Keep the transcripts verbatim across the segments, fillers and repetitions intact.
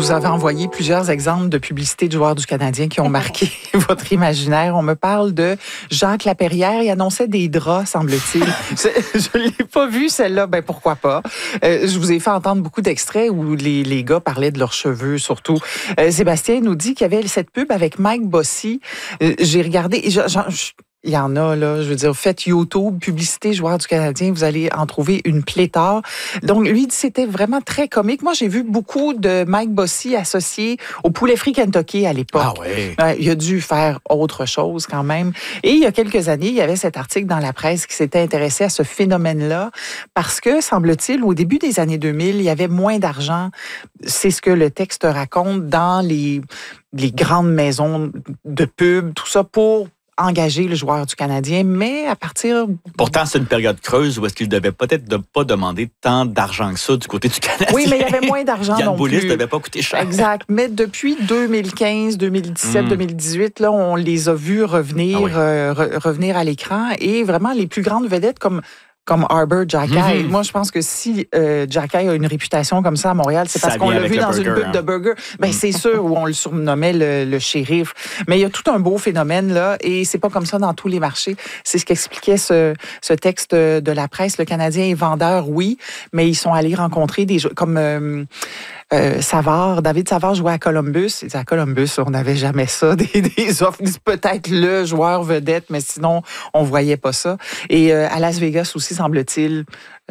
nous avez envoyé plusieurs exemples de publicités de joueurs du Canadien qui ont marqué votre imaginaire. On me parle de Jacques Lapérière. Il annonçait des draps, semble-t-il. Je ne l'ai pas vu, celle-là. Ben pourquoi pas? Euh, je vous ai fait entendre beaucoup d'extraits où les, les gars parlaient de leurs cheveux, surtout. Euh, Sébastien nous dit qu'il y avait cette pub avec Mike Bossy. Euh, j'ai regardé... Je, je, je, Il y en a, là. Je veux dire, faites YouTube, publicité, joueur du Canadien, vous allez en trouver une pléthore. Donc, lui, c'était vraiment très comique. Moi, j'ai vu beaucoup de Mike Bossy associé au poulet frit Kentucky à l'époque. Ah oui. Ouais, il a dû faire autre chose quand même. Et il y a quelques années, il y avait cet article dans la presse qui s'était intéressé à ce phénomène-là parce que, semble-t-il, au début des années deux mille, il y avait moins d'argent. C'est ce que le texte raconte dans les, les grandes maisons de pub, tout ça pour engager le joueur du Canadien, mais à partir... Pourtant, c'est une période creuse où est-ce qu'il ne devait peut-être de pas demander tant d'argent que ça du côté du Canadien. Oui, mais il y avait moins d'argent Yann non Boulis plus. ne devait pas coûter cher. Exact. Mais depuis deux mille quinze, deux mille dix-sept, mm. deux mille dix-huit, là, on les a vus revenir, ah oui. euh, re- revenir à l'écran et vraiment les plus grandes vedettes comme... comme Arbor Jackay. Mm-hmm. Moi, je pense que si euh, Jackay a une réputation comme ça à Montréal, c'est parce ça qu'on l'a vu dans burger, une pub hein. de burger. Ben, mm. c'est sûr, où on le surnommait le, le shérif. Mais il y a tout un beau phénomène, là, et c'est pas comme ça dans tous les marchés. C'est ce qu'expliquait ce, ce texte de la presse. Le Canadien est vendeur, oui, mais ils sont allés rencontrer des joueurs comme... Euh, Euh, Savard, David Savard jouait à Columbus. À Columbus, on n'avait jamais ça, des, des offres. Peut-être le joueur vedette, mais sinon, on voyait pas ça. Et euh, à Las Vegas aussi, semble-t-il,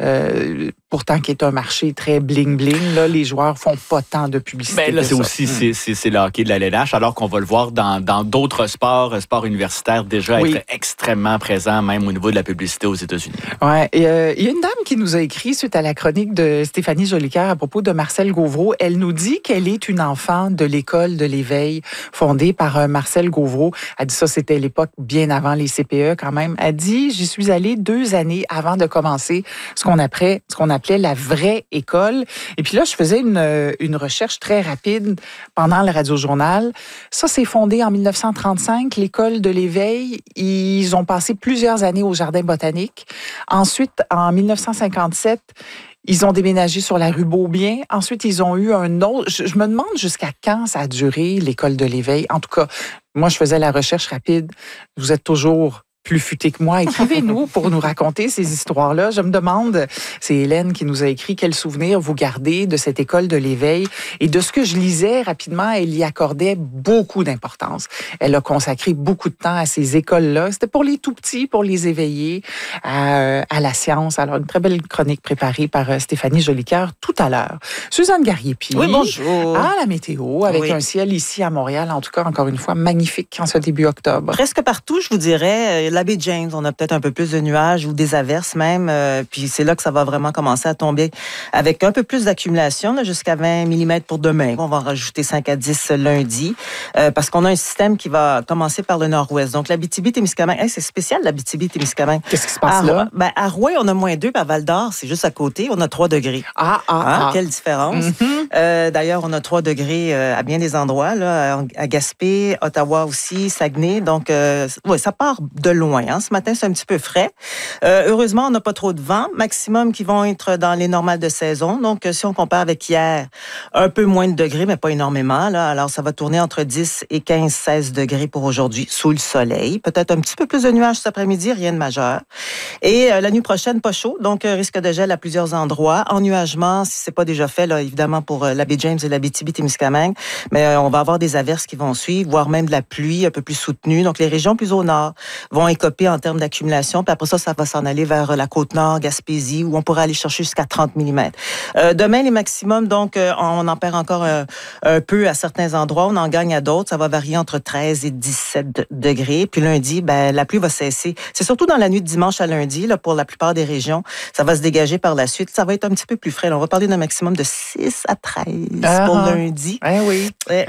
euh, pourtant qui est un marché très bling-bling, là, les joueurs font pas tant de publicité. Ben là, c'est ça. aussi c'est, c'est, c'est le hockey de la L N H, alors qu'on va le voir dans, dans d'autres sports, sports universitaires, déjà oui. être extrêmement présent, même au niveau de la publicité aux États-Unis. Ouais. Il euh, y a une dame qui nous a écrit suite à la chronique de Stéphanie Jolicoeur à propos de Marcel Gauvreau. Elle nous dit qu'elle est une enfant de l'école de l'éveil fondée par euh, Marcel Gauvreau. Elle dit ça, c'était l'époque bien avant les C P E quand même. Elle dit, j'y suis allée deux années avant de commencer ce qu'on appelait, ce qu'on appelait la vraie école. Et puis là, je faisais une, une recherche très rapide pendant le radiojournal. Ça, c'est fondé en dix-neuf cent trente-cinq, l'école de l'éveil. Ils ont passé plusieurs années au Jardin botanique. Ensuite, en dix-neuf cent cinquante-sept, ils ont déménagé sur la rue Beaubien. Ensuite, ils ont eu un autre... Je, je me demande jusqu'à quand ça a duré, l'école de l'éveil. En tout cas, moi, je faisais la recherche rapide. Vous êtes toujours plus futé que moi. Écrivez-nous pour nous raconter ces histoires-là. Je me demande, c'est Hélène qui nous a écrit, quel souvenir vous gardez de cette école de l'éveil. Et de ce que je lisais rapidement, elle y accordait beaucoup d'importance. Elle a consacré beaucoup de temps à ces écoles-là. C'était pour les tout-petits, pour les éveiller à, à la science. Alors, une très belle chronique préparée par Stéphanie Jolicoeur tout à l'heure. Suzanne Garriépi. Oui, bonjour. À la météo, avec oui. un ciel ici à Montréal, en tout cas, encore une fois, magnifique en ce début octobre. Presque partout, je vous dirais, la baie James, on a peut-être un peu plus de nuages ou des averses même, euh, puis c'est là que ça va vraiment commencer à tomber avec un peu plus d'accumulation, là, jusqu'à vingt millimètres pour demain. On va en rajouter cinq à dix lundi, euh, parce qu'on a un système qui va commencer par le nord-ouest. Donc, l'Abitibi-Témiscamingue, hey, c'est spécial, l'Abitibi-Témiscamingue. Qu'est-ce qui se passe à, là? Ben, à Rouyn, on a moins deux, puis à Val-d'Or, c'est juste à côté, on a trois degrés. Ah, ah, hein? ah. Quelle différence. Mm-hmm. Euh, d'ailleurs, on a trois degrés euh, à bien des endroits, là, à Gaspé, Ottawa aussi, Saguenay. Donc, euh, ouais, ça part de loin. Hein? Ce matin, c'est un petit peu frais. Euh, heureusement, on n'a pas trop de vent. Maximum qui vont être dans les normales de saison. Donc, si on compare avec hier, un peu moins de degrés, mais pas énormément. Là. Alors, ça va tourner entre dix et quinze, seize degrés pour aujourd'hui, sous le soleil. Peut-être un petit peu plus de nuages cet après-midi, rien de majeur. Et euh, la nuit prochaine, pas chaud. Donc, euh, risque de gel à plusieurs endroits. Ennuagement, si c'est pas déjà fait, là, évidemment, pour euh, la baie James et l'Abitibi-Témiscamingue. Mais euh, on va avoir des averses qui vont suivre, voire même de la pluie un peu plus soutenue. Donc, les régions plus au nord vont écoper en termes d'accumulation. Puis après ça, ça va s'en aller vers la Côte-Nord, Gaspésie, où on pourra aller chercher jusqu'à trente millimètres. Euh, demain, les maximums, donc, euh, on en perd encore un, un peu à certains endroits. On en gagne à d'autres. Ça va varier entre treize et dix-sept degrés. Puis lundi, ben, la pluie va cesser. C'est surtout dans la nuit de dimanche à lundi, là, pour la plupart des régions. Ça va se dégager par la suite. Ça va être un petit peu plus frais. Là, on va parler d'un maximum de six à treize ah, pour lundi. Eh oui. Et